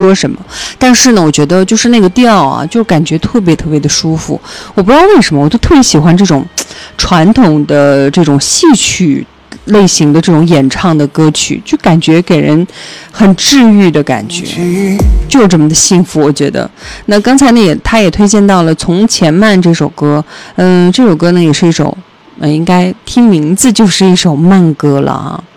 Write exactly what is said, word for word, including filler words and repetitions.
说什么，但是呢，我觉得就是那个调啊，就感觉特别特别的舒服。我不知道为什么，我就特别喜欢这种传统的这种戏曲类型的这种演唱的歌曲，就感觉给人很治愈的感觉，就这么的幸福。我觉得那刚才呢也他也推荐到了《从前慢》这首歌，嗯，这首歌呢也是一首呃应该听名字就是一首慢歌了啊。